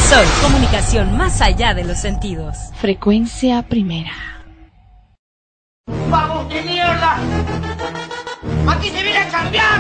Sol, comunicación más allá de los sentidos. Frecuencia primera. ¡Vamos de mierda! ¡Aquí se viene a cambiar!